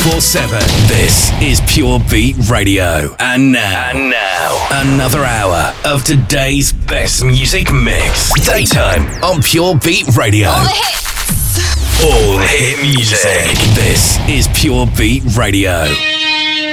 24/7. This is Pure Beat Radio. And now, another hour of today's best music mix. Daytime on Pure Beat Radio. All the hits. All hit music. This is Pure Beat Radio.